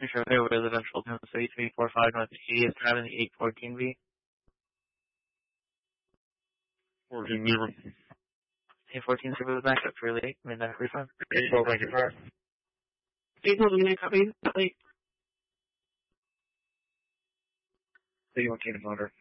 Chevrolet Residential 3345 North 80th Drive in the 814B. 14-0. 814 service backup for late, midnight refund. 812, thank you, sir. 812, you need a copy? Late. 81 Kingdom Thunder.